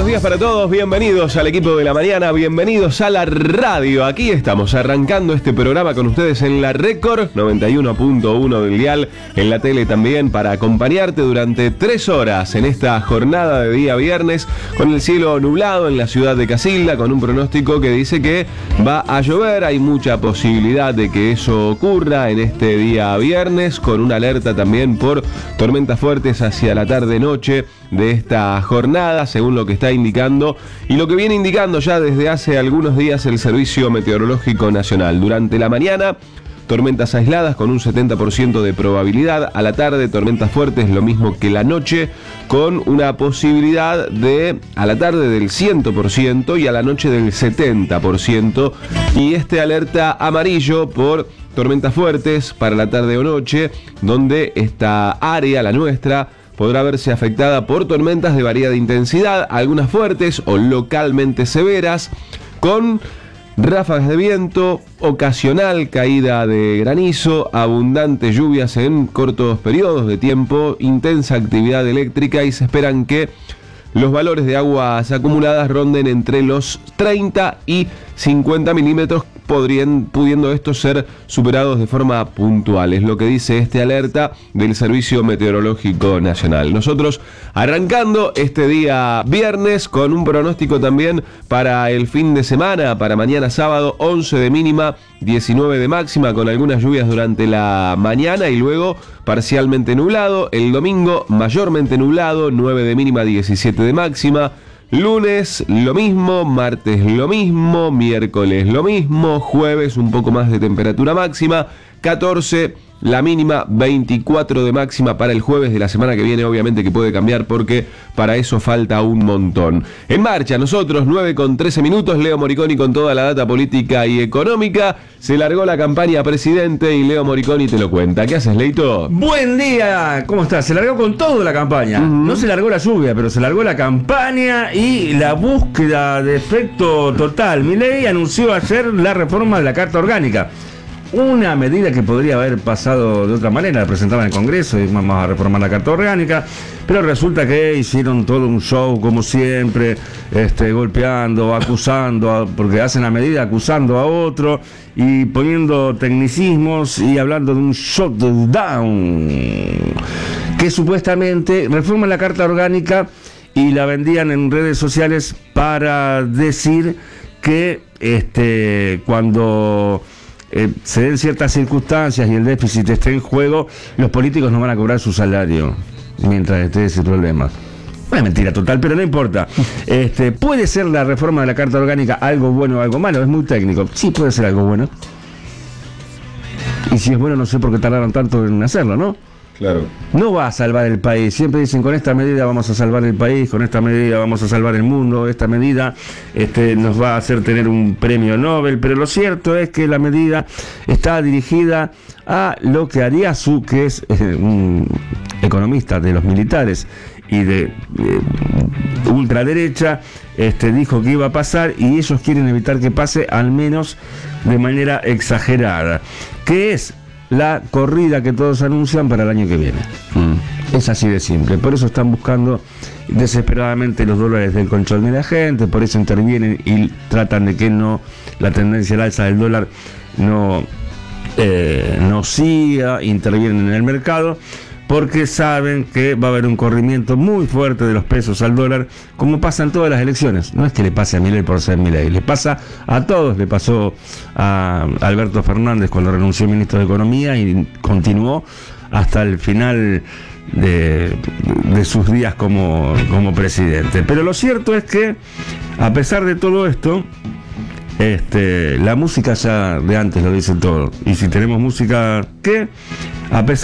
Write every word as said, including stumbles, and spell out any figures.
buenos días para todos, bienvenidos al equipo de la mañana, bienvenidos a la radio. Aquí estamos arrancando este programa con ustedes en la Record noventa y uno punto uno del dial, en la tele también, para acompañarte durante tres horas en esta jornada de día viernes, con el cielo nublado en la ciudad de Casilda, con un pronóstico que dice que va a llover. Hay mucha posibilidad de que eso ocurra en este día viernes, con una alerta también por tormentas fuertes hacia la tarde-noche de esta jornada, según lo que está indicando y lo que viene indicando ya desde hace algunos días el Servicio Meteorológico Nacional. Durante la mañana, tormentas aisladas con un setenta por ciento de probabilidad. A la tarde, tormentas fuertes, lo mismo que la noche, con una posibilidad de, a la tarde del cien por ciento y a la noche del setenta por ciento. Y este alerta amarillo por tormentas fuertes para la tarde o noche, donde esta área, la nuestra, podrá verse afectada por tormentas de variada intensidad, algunas fuertes o localmente severas, con ráfagas de viento, ocasional caída de granizo, abundantes lluvias en cortos periodos de tiempo, intensa actividad eléctrica, y se esperan que los valores de aguas acumuladas ronden entre los treinta y cincuenta milímetros, podrían, pudiendo estos ser superados de forma puntual. Es lo que dice este alerta del Servicio Meteorológico Nacional. Nosotros arrancando este día viernes con un pronóstico también para el fin de semana, para mañana sábado, once de mínima, diecinueve de máxima, con algunas lluvias durante la mañana y luego parcialmente nublado. El domingo mayormente nublado, nueve de mínima, diecisiete de máxima. Lunes lo mismo, martes lo mismo, miércoles lo mismo, jueves un poco más de temperatura máxima, catorce la mínima, veinticuatro de máxima para el jueves de la semana que viene, obviamente que puede cambiar porque para eso falta un montón. En marcha nosotros, nueve con trece minutos, Leo Moriconi con toda la data política y económica. Se largó la campaña presidente y Leo Moriconi te lo cuenta. ¿Qué haces, Leito? Buen día, ¿cómo estás? Se largó con todo la campaña. Uh-huh. No se largó la lluvia, pero se largó la campaña y la búsqueda de efecto total. Milei anunció ayer la reforma de la Carta Orgánica. Una medida que podría haber pasado de otra manera, la presentaban en el Congreso y vamos a reformar la Carta Orgánica, pero resulta que hicieron todo un show como siempre, este, golpeando, acusando, porque hacen la medida acusando a otro y poniendo tecnicismos y hablando de un shutdown, que supuestamente reforma la Carta Orgánica y la vendían en redes sociales para decir que este, cuando Eh, se den ciertas circunstancias y el déficit esté en juego, los políticos no van a cobrar su salario mientras esté ese problema. Una mentira total, pero no importa. Este, ¿puede ser la reforma de la Carta Orgánica algo bueno o algo malo? Es muy técnico. Sí, puede ser algo bueno. Y si es bueno, no sé por qué tardaron tanto en hacerlo, ¿no? Claro. No va a salvar el país. Siempre dicen, con esta medida vamos a salvar el país, con esta medida vamos a salvar el mundo, esta medida este, nos va a hacer tener un premio Nobel, pero lo cierto es que la medida está dirigida a lo que Ariazu, que es eh, un economista de los militares y de eh, ultraderecha, este, dijo que iba a pasar, y ellos quieren evitar que pase, al menos de manera exagerada, que es la corrida que todos anuncian para el año que viene. Mm. Es así de simple. Por eso están buscando desesperadamente los dólares del control de la gente, por eso intervienen y tratan de que no la tendencia al alza del dólar no, eh, no siga, intervienen en el mercado, porque saben que va a haber un corrimiento muy fuerte de los pesos al dólar, como pasa en todas las elecciones. No es que le pase a Milei por ser Milei, le pasa a todos. Le pasó a Alberto Fernández cuando renunció ministro de Economía y continuó hasta el final de, de sus días como, como presidente. Pero lo cierto es que, a pesar de todo esto, este, la música ya de antes lo dice todo. Y si tenemos música que, a pesar